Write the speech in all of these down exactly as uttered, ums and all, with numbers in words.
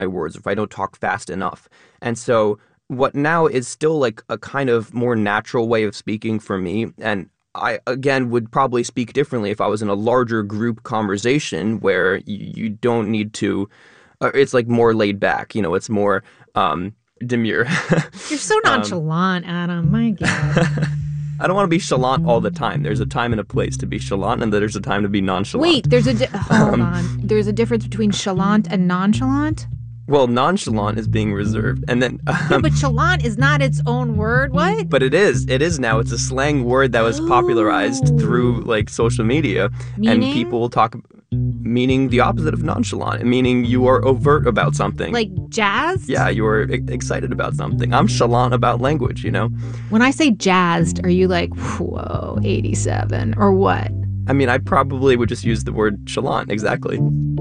my words, if I don't talk fast enough. And so what now is still like a kind of more natural way of speaking for me. And I, again, would probably speak differently if I was in a larger group conversation where you, you don't need to, uh, it's like more laid back, you know, it's more um, demure. You're so nonchalant, um, Adam. My God. I don't want to be chalant all the time. There's a time and a place to be chalant, and there's a time to be nonchalant. Wait, there's a di- hold um, on. There's a difference between chalant and nonchalant? Well, nonchalant is being reserved, and then um, yeah, but chalant is not its own word. What? But it is. It is now. It's a slang word that was popularized Ooh. through like social media, meaning? and people talk, meaning the opposite of nonchalant, meaning you are overt about something. Like jazzed? Yeah, you are e- excited about something. I'm chalant about language, you know. When I say jazzed, are you like, whoa, eighty-seven, or what? I mean, I probably would just use the word chalant. Exactly.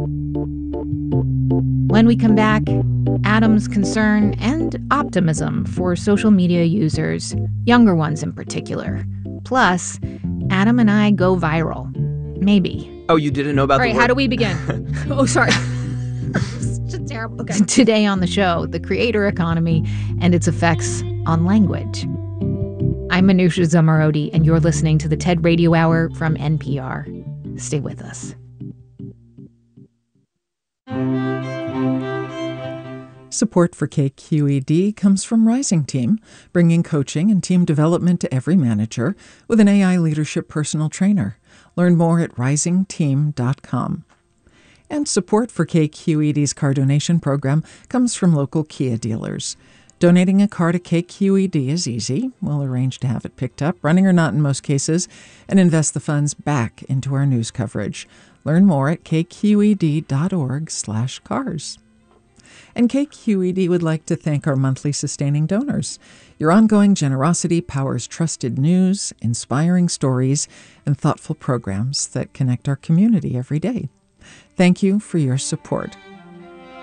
When we come back, Adam's concern and optimism for social media users, younger ones in particular. Plus, Adam and I go viral. Maybe. Oh, you didn't know about All right, the word? How do we begin? Oh, sorry. It's just terrible. Okay. Today on the show, the creator economy and its effects on language. I'm Manoush Zomorodi, and you're listening to the TED Radio Hour from N P R. Stay with us. Support for K Q E D comes from Rising Team, bringing coaching and team development to every manager with an A I leadership personal trainer. Learn more at rising team dot com. And support for K Q E D's car donation program comes from local Kia dealers. Donating a car to K Q E D is easy. We'll arrange to have it picked up, running or not in most cases, and invest the funds back into our news coverage. Learn more at k q e d dot org slash cars. And K Q E D would like to thank our monthly sustaining donors. Your ongoing generosity powers trusted news, inspiring stories, and thoughtful programs that connect our community every day. Thank you for your support.